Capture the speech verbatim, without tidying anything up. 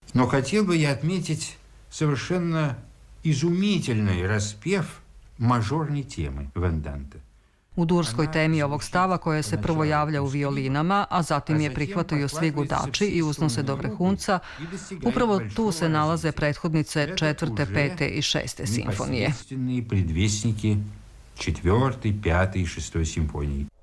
Но хотел бы я отметить совершенно изумительный распев мажорne темы Венданте. U durskoj temi ovog stava, koja se prvo javlja u violinama, a zatim je prihvataju svi gudači i uznose do vrhunca, upravo tu se nalaze prethodnice četvrte, pete i šeste simfonije. Предвестники четвертой, пятой и шестой симфонии.